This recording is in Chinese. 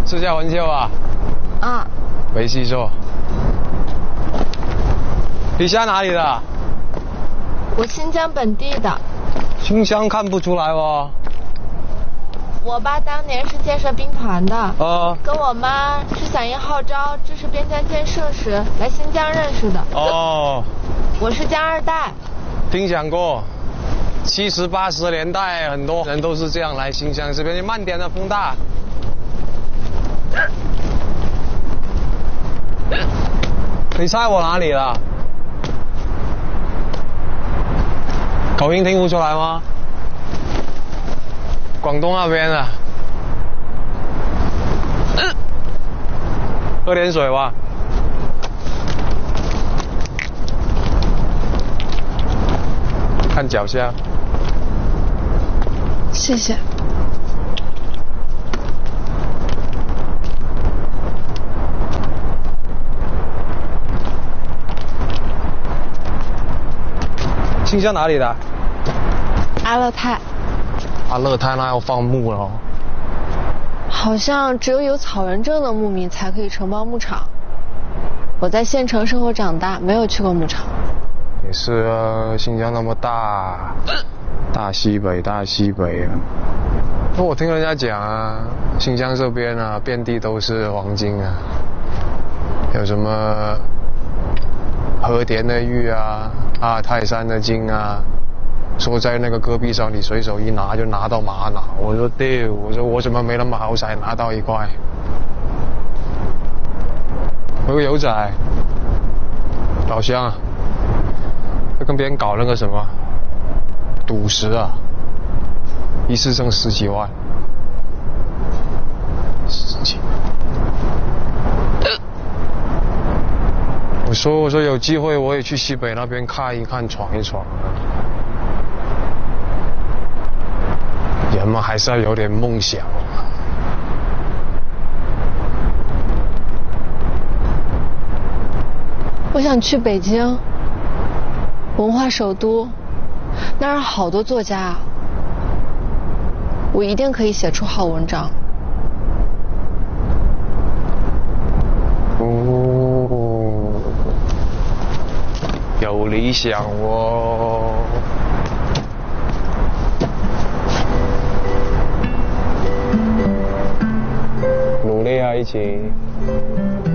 是叫文秀啊？ 啊， 没记错。你家哪里的？ 我新疆本地的。 新疆看不出来哦。 我爸当年是建设兵团的，跟我妈是响应号召支持边疆建设时来新疆认识的。 哦， 我是江二代。 听讲过，70、80年代很多人都是这样来新疆这边。你慢点的，风大。你猜我哪里了？口音听不出来吗？广东那边的。喝点水吧。看脚下。 谢谢。 新疆哪里的？ 阿勒泰。 阿勒泰那要放牧了哦。 好像只有草原证的牧民才可以承包牧场。我在县城生活长大，没有去过牧场。 也是啊，新疆那么大，大西北啊。不过我听人家讲啊，新疆这边啊，遍地都是黄金啊，有什么和田的玉啊，阿尔泰山的金啊，说在那个戈壁上，你随手一拿就拿到玛瑙。我说对，我怎么没那么好彩拿到一块？我有个友仔，老乡啊，要跟别人搞那个什么赌石啊，一次挣10几万，10几。我说有机会我也去西北那边看一看，闯一闯啊。人嘛还是要有点梦想。 我想去北京，文化首都，那儿好多作家啊，我一定可以写出好文章。 哦，有理想哦。努力啊，一起。